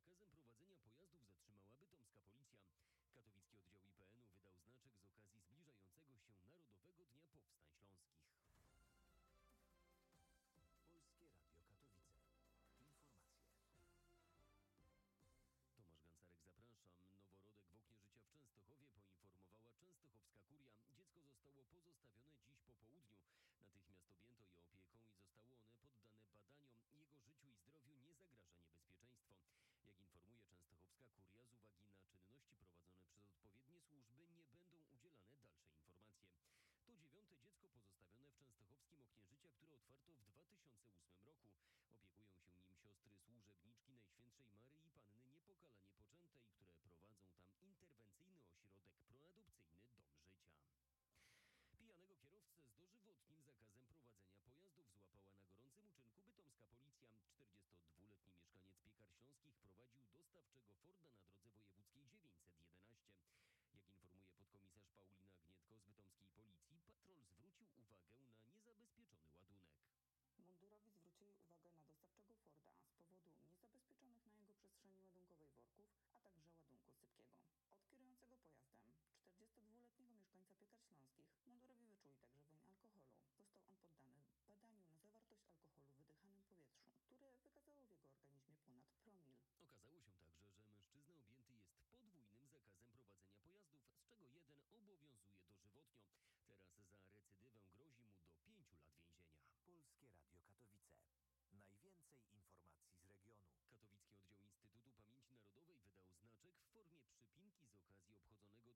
zakazem prowadzenia pojazdów zatrzymała bytomska policja. Katowicki oddział IPN-u wydał znaczek z okazji zbliżającego się Narodowego Dnia Powstań Śląskich. Polskie Radio Katowice. Informacje. Tomasz Gancarek, zapraszam. Noworodek w oknie życia w Częstochowie poinformowała częstochowska kuria. Dziecko zostało pozostawione dziś po południu. Natychmiast objęto je opieką i zostało one poddane badaniom. Jego życiu i zdrowiu nie zagraża niebezpieczeństwo. Jak informuje częstochowska kuria, z uwagi na czynności prowadzone przez odpowiednie służby nie będą udzielane dalsze informacje. To 9. dziecko pozostawione w częstochowskim oknie życia, które otwarto w 2008 roku. Opiekują się nim siostry służebniczki Najświętszej Maryi Panny Niepokalanie Poczętej, które prowadzą tam interwencyjny ośrodek proadopcyjny Dom Życia. Pijanego kierowcę z dożywotnim zakazem prowadzenia pojazdów złapała na gorącym uczynku bytomska policja. 42-letni mieszkaniec Piekar Śląskich prowadził dostawczego Forda na drodze wojewódzkiej 911. Jak informuje podkomisarz Paulina Gnietko z bytomskiej policji, patrol zwrócił uwagę na niezabezpieczony ładunek. Mundurowi zwrócili uwagę na dostawczego Forda z powodu niezabezpieczonych na jego przestrzeni ładunkowej worków, a także ładunku sypkiego. Od kierującego pojazdem, 42-letniego mieszkańca Piekar Śląskich, mundurowi wyczuli także woń alkoholu. Został on poddany badaniu na zawartość alkoholu w wydychanym powietrzu, które wykazało w jego organizmie ponad promil. Okazało się także, że mężczyzna objęty jest podwójnym zakazem prowadzenia pojazdów, z czego jeden obowiązuje dożywotnio. Teraz za recydywę grozi mu do 5 lat więzienia. Polskie Radio Katowice. Najwięcej informacji z regionu. Katowicki oddział Instytutu Pamięci Narodowej wydał znaczek w formie przypinki z okazji obchodzonego